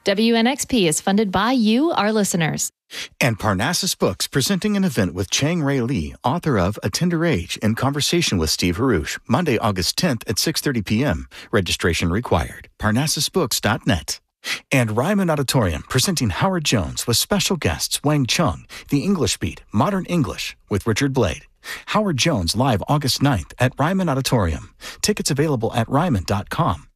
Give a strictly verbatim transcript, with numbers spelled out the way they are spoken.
W N X P is funded by you, our listeners. And Parnassus Books presenting an event with Chang Ray Lee, author of A Tender Age, in conversation with Steve Haruch, Monday, August tenth at six thirty p.m. Registration required. Parnassus Books dot net. And Ryman Auditorium presenting Howard Jones with special guests Wang Chung, The English Beat, Modern English with Richard Blade. Howard Jones live August ninth at Ryman Auditorium. Tickets available at ryman dot com.